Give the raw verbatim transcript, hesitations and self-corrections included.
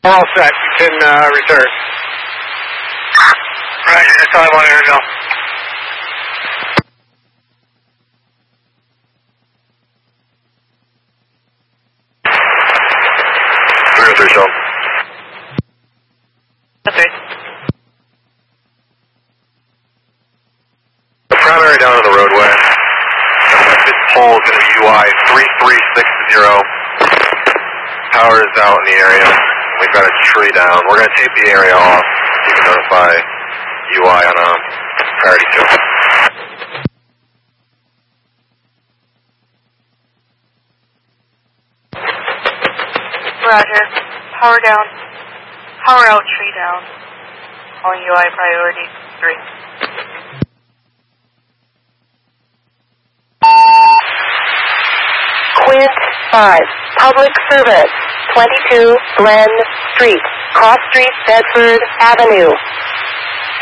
All set. You can uh, return. Roger, that's all I wanted to know. three oh three, Sean. Okay. The primary down on the roadway. This pole is going to be U I three three six zero. Power is out in the area. We've got a tree down. We're going to tape the area off. You can notify U I on a priority two. Roger. Power down. Power out, tree down. All U I priority three. Quint five, public service, twenty-two Glen Street, Cross Street, Bedford Avenue.